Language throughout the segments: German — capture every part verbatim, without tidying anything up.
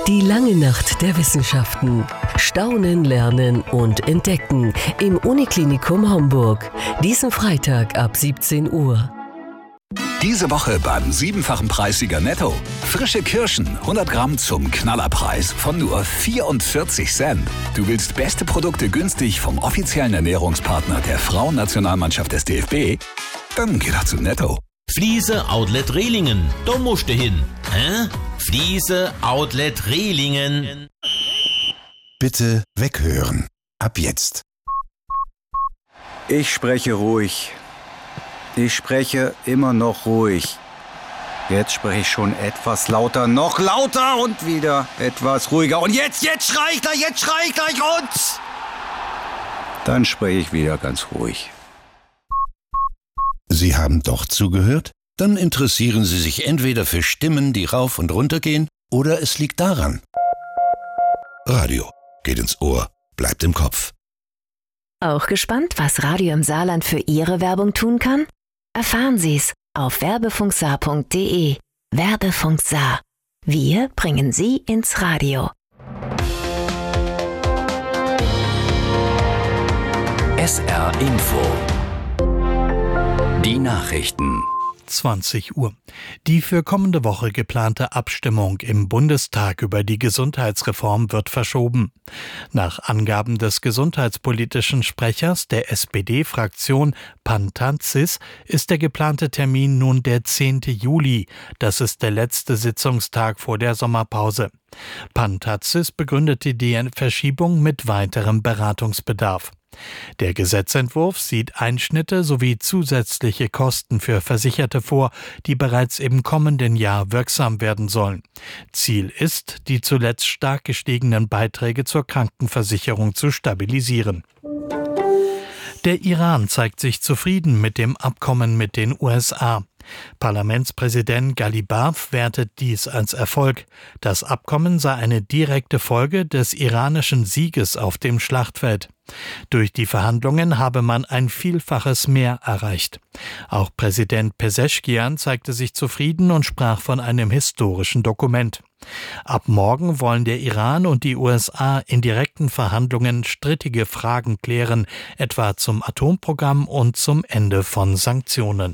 Die lange Nacht der Wissenschaften. Staunen, lernen und entdecken im Uniklinikum Homburg. Diesen Freitag ab siebzehn Uhr. Diese Woche beim siebenfachen Preissieger Netto. Frische Kirschen, hundert Gramm zum Knallerpreis von nur vierundvierzig Cent. Du willst beste Produkte günstig vom offiziellen Ernährungspartner der Frauennationalmannschaft des D F B? Dann geh doch zu Netto. Fliese Outlet Rehlingen, da musst du hin. Hä? Fliese Outlet Rehlingen. Bitte weghören. Ab jetzt. Ich spreche ruhig. Ich spreche immer noch ruhig. Jetzt spreche ich schon etwas lauter, noch lauter und wieder etwas ruhiger. Und jetzt, jetzt schrei ich gleich, jetzt schrei ich gleich und... Dann spreche ich wieder ganz ruhig. Sie haben doch zugehört? Dann interessieren Sie sich entweder für Stimmen, die rauf und runter gehen, oder es liegt daran. Radio geht ins Ohr, bleibt im Kopf. Auch gespannt, was Radio im Saarland für Ihre Werbung tun kann? Erfahren Sie's auf werbefunksaar punkt de. Werbefunk Saar. Wir bringen Sie ins Radio. S R Info. Die Nachrichten. zwanzig Uhr. Die für kommende Woche geplante Abstimmung im Bundestag über die Gesundheitsreform wird verschoben. Nach Angaben des gesundheitspolitischen Sprechers der S P D-Fraktion Pantanzis ist der geplante Termin nun der zehnte Juli. Das ist der letzte Sitzungstag vor der Sommerpause. Pantanzis begründete die Verschiebung mit weiterem Beratungsbedarf. Der Gesetzentwurf sieht Einschnitte sowie zusätzliche Kosten für Versicherte vor, die bereits im kommenden Jahr wirksam werden sollen. Ziel ist, die zuletzt stark gestiegenen Beiträge zur Krankenversicherung zu stabilisieren. Der Iran zeigt sich zufrieden mit dem Abkommen mit den U S A. Parlamentspräsident Ghalibaf wertet dies als Erfolg. Das Abkommen sei eine direkte Folge des iranischen Sieges auf dem Schlachtfeld. Durch die Verhandlungen habe man ein Vielfaches mehr erreicht. Auch Präsident Pezeshkian zeigte sich zufrieden und sprach von einem historischen Dokument. Ab morgen wollen der Iran und die U S A in direkten Verhandlungen strittige Fragen klären, etwa zum Atomprogramm und zum Ende von Sanktionen.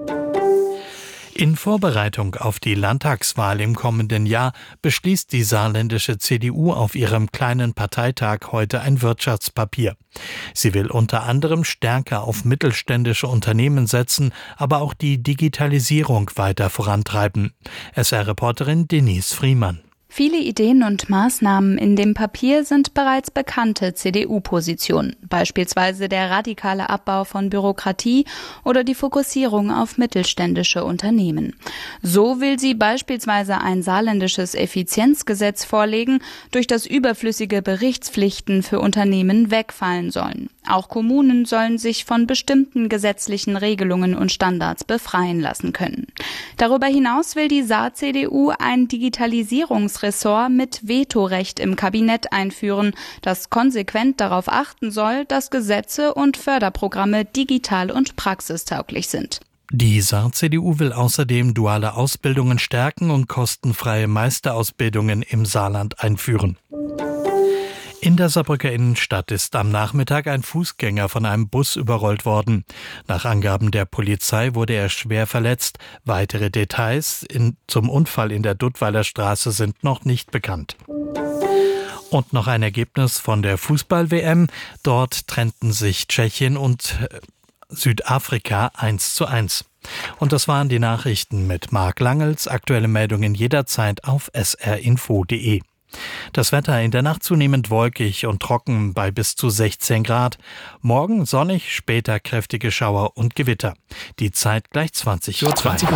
In Vorbereitung auf die Landtagswahl im kommenden Jahr beschließt die saarländische C D U auf ihrem kleinen Parteitag heute ein Wirtschaftspapier. Sie will unter anderem stärker auf mittelständische Unternehmen setzen, aber auch die Digitalisierung weiter vorantreiben. S R-Reporterin Denise Friemann. Viele Ideen und Maßnahmen in dem Papier sind bereits bekannte C D U-Positionen, beispielsweise der radikale Abbau von Bürokratie oder die Fokussierung auf mittelständische Unternehmen. So will sie beispielsweise ein saarländisches Effizienzgesetz vorlegen, durch das überflüssige Berichtspflichten für Unternehmen wegfallen sollen. Auch Kommunen sollen sich von bestimmten gesetzlichen Regelungen und Standards befreien lassen können. Darüber hinaus will die Saar-C D U ein Digitalisierungsressort mit Vetorecht im Kabinett einführen, das konsequent darauf achten soll, dass Gesetze und Förderprogramme digital und praxistauglich sind. Die Saar-C D U will außerdem duale Ausbildungen stärken und kostenfreie Meisterausbildungen im Saarland einführen. In der Saarbrücker Innenstadt ist am Nachmittag ein Fußgänger von einem Bus überrollt worden. Nach Angaben der Polizei wurde er schwer verletzt. Weitere Details in, zum Unfall in der Duttweiler Straße sind noch nicht bekannt. Und noch ein Ergebnis von der Fußball-W M. Dort trennten sich Tschechien und Südafrika eins zu eins. Und das waren die Nachrichten mit Marc Langels. Aktuelle Meldungen jederzeit auf s r info punkt de. Das Wetter in der Nacht zunehmend wolkig und trocken bei bis zu sechzehn Grad. Morgen sonnig, später kräftige Schauer und Gewitter. Die Zeit gleich zwanzig Uhr zwei.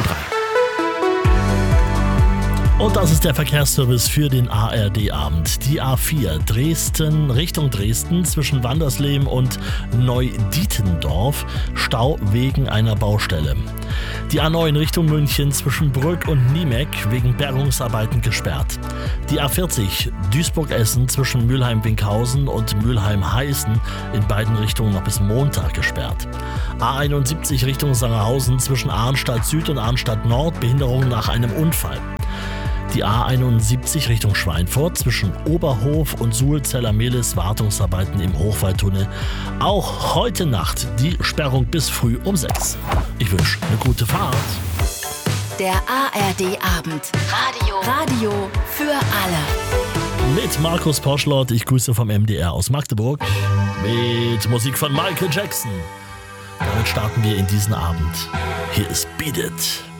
Und das ist der Verkehrsservice für den A R D-Abend. Die A vier Dresden Richtung Dresden zwischen Wandersleben und Neudietendorf. Stau wegen einer Baustelle. Die A neun Richtung München zwischen Brück und Niemeck wegen Bergungsarbeiten gesperrt. Die A vierzig Duisburg-Essen zwischen Mülheim-Winkhausen und Mülheim-Heißen in beiden Richtungen noch bis Montag gesperrt. A einundsiebzig Richtung Sangerhausen zwischen Arnstadt Süd und Arnstadt Nord Behinderung nach einem Unfall. Die A einundsiebzig Richtung Schweinfurt zwischen Oberhof und Suhl-Zellermehlis Wartungsarbeiten im Hochwaldtunnel. Auch heute Nacht die Sperrung bis früh um sechs. Ich wünsche eine gute Fahrt. Der A R D-Abend. Radio. Radio für alle. Mit Markus Poschlott, ich grüße vom M D R aus Magdeburg. Mit Musik von Michael Jackson. Damit starten wir in diesen Abend. Hier ist Beat It.